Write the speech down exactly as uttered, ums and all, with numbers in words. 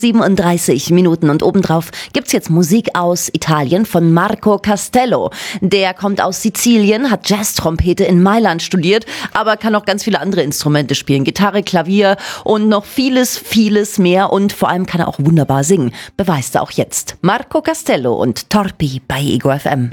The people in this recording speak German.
siebenunddreißig Minuten und obendrauf gibt's jetzt Musik aus Italien von Marco Castello. Der kommt aus Sizilien, hat Jazztrompete in Mailand studiert, aber kann auch ganz viele andere Instrumente spielen. Gitarre, Klavier und noch vieles, vieles mehr und vor allem kann er auch wunderbar singen. Beweist er auch jetzt. Marco Castello und Torpi bei Ego F M.